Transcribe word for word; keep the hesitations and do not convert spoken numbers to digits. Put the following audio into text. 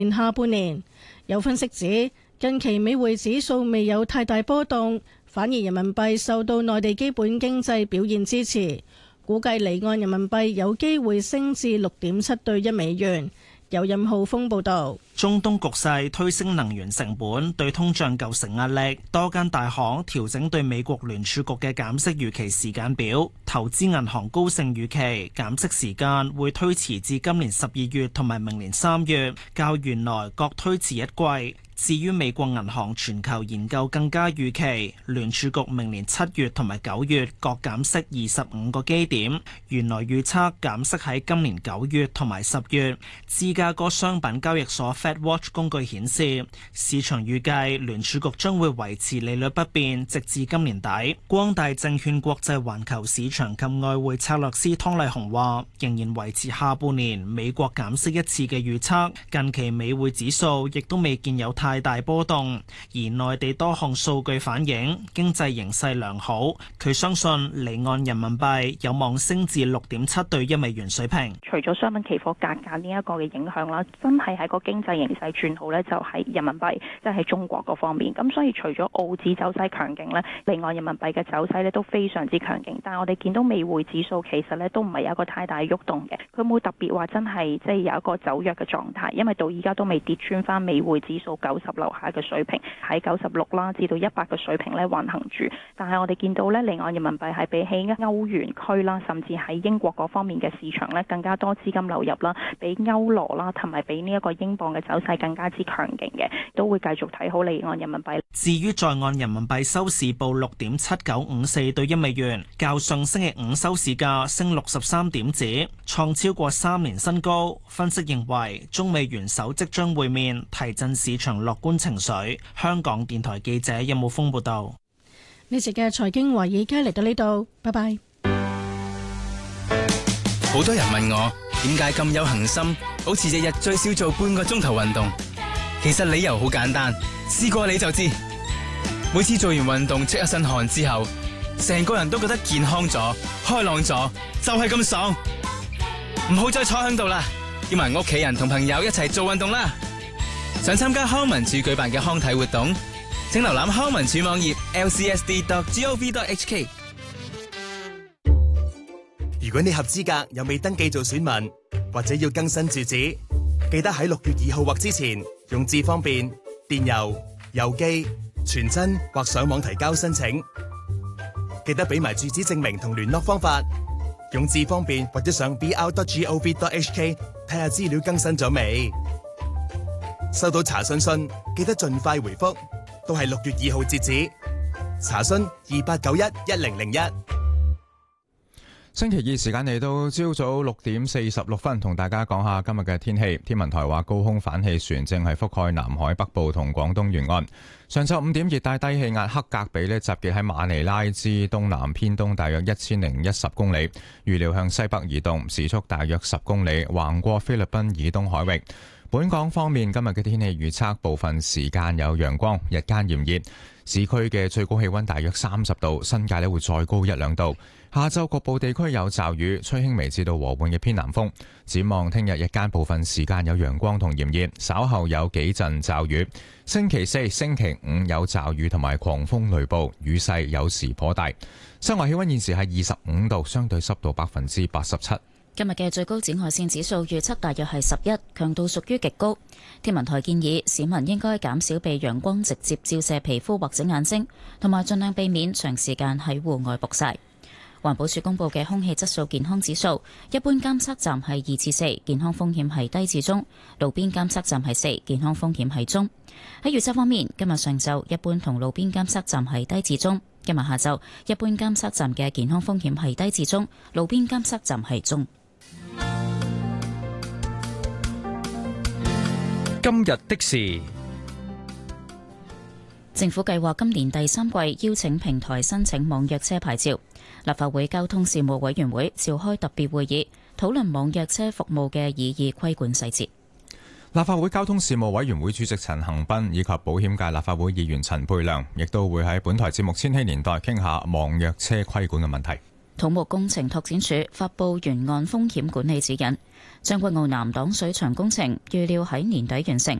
年下半年。有分析指，近期美匯指數未有太大波動，反而人民幣受到內地基本經濟表現支持，估計離岸人民幣有機會升至六點七對一美元。由任浩峰報道。 中東局勢推升能源成本，對通脹構成壓力。多間大行調整對美國聯儲局嘅減息預期時間表。投資銀行高盛預期減息時間會推遲至今年十二月同埋明年三月，較原來各推遲一季。至於美國銀行全球研究更加預期，聯儲局明年七月同埋九月各減息二十五個基點，原來預測減息喺今年九月同埋十月。芝加哥商品交易所 FedWatch 工具顯示，市場預計聯儲局將會維持利率不變，直至今年底。光大證券國際環球市場及外匯策略師湯麗紅話，仍然維持下半年美國減息一次嘅預測。近期美匯指數亦都未見有太大波動，而內地多項數據反映經濟形勢良好。佢相信離岸人民幣有望升至六點七對一美元水平。 除咗商品期貨價格呢一個嘅影響啦，真係喺個經濟形勢轉好呢，就係人民幣，即係喺中國嗰方面。咁所以除咗澳紙走勢強勁呢，離岸人民幣嘅走勢呢都非常之強勁。但係我哋見到美匯指數其實呢都唔係有一個太大喐動嘅，佢冇特別話真係即係有一個走弱嘅狀態，因為到而家都未跌穿翻美匯指數九十樓下嘅水平，喺九十六啦至到一百嘅水平咧橫行住。但係我哋見到咧離岸人民幣係比起歐元區啦，甚至喺英國嗰方面嘅市場咧更加多資金流入啦，比歐羅啦同埋比呢一個英鎊嘅走勢更加之強勁嘅，都會繼續睇好離岸人民幣。 至於在岸人民幣收市報六點七九五四對一美元，較上星期五收市價升六十三點子，創超過三年新高。分析認為中美元首即將會面，提振市場樂觀情緒。香港電台記者任武峰報道。 呢節嘅財經華爾街嚟到呢度，拜拜。 好多人問我點解咁有恒心，好似日日最少做半個鐘頭運動。其實理由好簡單，試過你就知。每次做完運動出一身汗之後，成個人都覺得健康咗、開朗咗，就係咁爽。唔好再坐喺度啦，叫埋屋企人同朋友一齊做運動啦。想參加康文署舉辦嘅康體活動，請瀏覽康文署網頁 l c s d dot gov dot h k。 如果你合資格又未登記做選民，或者要更新住址，記得喺六月二號或之前用智方便、電郵、郵寄、傳真或上網提交申請。記得俾埋住址證明同聯絡方法，用智方便或者上 b r dot gov dot h k 睇下資料更新咗未。收到查詢信，記得盡快回覆，都係六月二號截止。查詢二八九一一零零一。 星期二時間嚟到朝早六點四十六分，同大家講下今日嘅天氣。天文台話高空反氣旋正係覆蓋南海北部同廣東沿岸。上晝五點，熱帶低氣壓克格比呢集結喺馬尼拉之東南偏東大約一千零一十公里，預料向西北移動，時速大約十公里，橫過菲律賓以東海域。本港方面，今日嘅天氣預測部分時間有陽光，日間炎熱，市區嘅最高氣溫大約三十度，新界呢會再高一兩度。下晝局部地區有驟雨，吹輕微至到和緩嘅偏南風。展望聽日日間部分時間有陽光同炎熱，稍後有幾陣驟雨。星期四、星期五有驟雨同埋狂風雷暴，雨勢有時頗大。室外氣溫現時係二十五度，相對濕度百分之八十七。 今日嘅最高紫外線指數預測大約係十一，強度屬於極高。天文台建議市民應該減少被陽光直接照射皮膚或者眼睛，同埋盡量避免長時間喺戶外曝曬。環保署公布嘅空氣質素健康指數，一般監測站係二至四，健康風險係低至中；路邊監測站係四，健康風險係中。喺預測方面，今日上晝一般同路邊監測站係低至中，今日下晝一般監測站嘅健康風險係低至中，路邊監測站係中。 今日的事， 政府計劃今年第三季邀請平台申請網約車牌照。立法會交通事務委員會召開特別會議，討論網約車服務嘅擬議規管細節。 立法會交通事務委員會主席陳恒鑌以及保險界立法會議員陳沛良，亦都會喺本台節目《千禧年代》傾下網約車規管嘅問題。 土木工程拓展署發布沿岸風險管理指引，將軍澳南擋水牆工程預料喺年底完成，